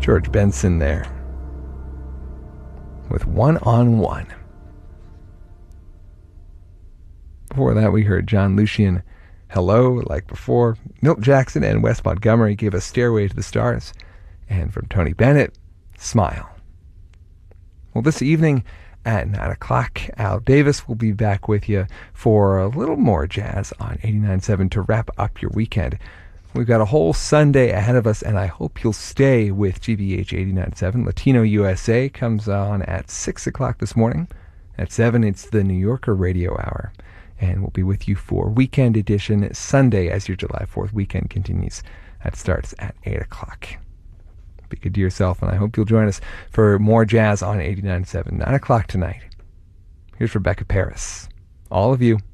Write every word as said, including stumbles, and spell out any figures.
George Benson there with One on One. Before that, we heard John Lucian, Hello, like before. Milt Jackson and Wes Montgomery gave us Stairway to the Stars. And from Tony Bennett, Smile. Well, this evening at nine o'clock, Al Davis will be back with you for a little more jazz on eighty-nine point seven to wrap up your weekend. We've got a whole Sunday ahead of us, and I hope you'll stay with G B H eighty-nine point seven. Latino U S A comes on at six o'clock this morning. At seven, it's the New Yorker Radio Hour. And we'll be with you for Weekend Edition Sunday as your July fourth weekend continues. That starts at eight o'clock. Be good to yourself, and I hope you'll join us for more jazz on eighty-nine point seven, nine o'clock tonight. Here's Rebecca Paris. All of you.